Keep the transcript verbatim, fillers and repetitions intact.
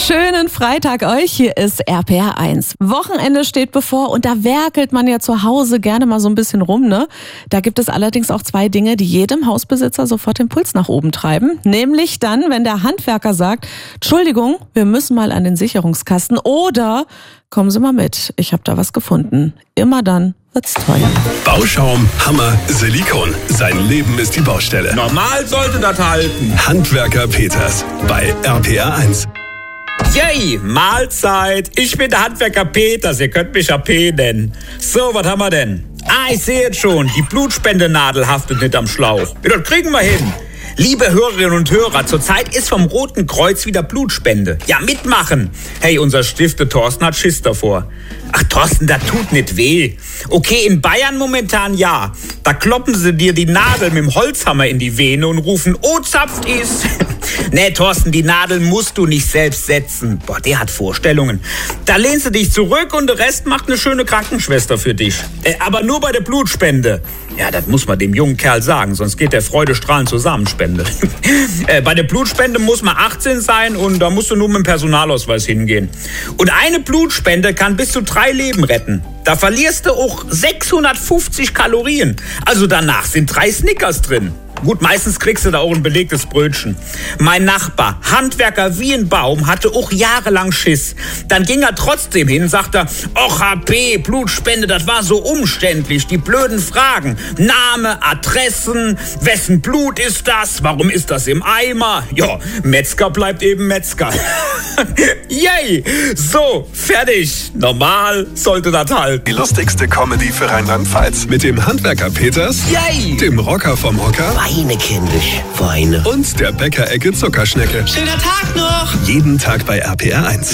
Schönen Freitag euch, hier ist R P R eins. Wochenende steht bevor und da werkelt man ja zu Hause gerne mal so ein bisschen rum, ne? Da gibt es allerdings auch zwei Dinge, die jedem Hausbesitzer sofort den Puls nach oben treiben. Nämlich dann, wenn der Handwerker sagt, Entschuldigung, wir müssen mal an den Sicherungskasten oder kommen Sie mal mit, ich habe da was gefunden. Immer dann wird's teuer. Bauschaum, Hammer, Silikon. Sein Leben ist die Baustelle. Normal sollte das halten. Handwerker Peters bei R P R eins. Yay, Mahlzeit. Ich bin der Handwerker Peters, ihr könnt mich A P nennen. So, was haben wir denn? Ah, ich sehe jetzt schon, die Blutspendenadel haftet nicht am Schlauch. Ja, das kriegen wir hin. Liebe Hörerinnen und Hörer, zurzeit ist vom Roten Kreuz wieder Blutspende. Ja, mitmachen. Hey, unser Stifte Thorsten hat Schiss davor. Ach, Thorsten, das tut nicht weh. Okay, in Bayern momentan ja. Da kloppen sie dir die Nadel mit dem Holzhammer in die Vene und rufen, oh, zapft is. Nee, Thorsten, die Nadel musst du nicht selbst setzen. Boah, der hat Vorstellungen. Da lehnst du dich zurück und der Rest macht eine schöne Krankenschwester für dich. Äh, aber nur bei der Blutspende. Ja, das muss man dem jungen Kerl sagen, sonst geht der freudestrahlend zur Samenspende. äh, bei der Blutspende muss man achtzehn sein und da musst du nur mit dem Personalausweis hingehen. Und eine Blutspende kann bis zu drei Leben retten. Da verlierst du auch sechshundertfünfzig Kalorien. Also danach sind drei Snickers drin. Gut, meistens kriegst du da auch ein belegtes Brötchen. Mein Nachbar, Handwerker wie ein Baum, hatte auch jahrelang Schiss. Dann ging er trotzdem hin, sagte, och H P, Blutspende, das war so umständlich. Die blöden Fragen, Name, Adressen, wessen Blut ist das, warum ist das im Eimer? Ja, Metzger bleibt eben Metzger. Yay, so, fertig. Normal sollte das halten. Die lustigste Comedy für Rheinland-Pfalz mit dem Handwerker Peters, Yay, dem Rocker vom Hocker Weine, kindisch, Weine. und der Bäckerecke Zuckerschnecke. Schöner Tag noch! Jeden Tag bei R P R eins.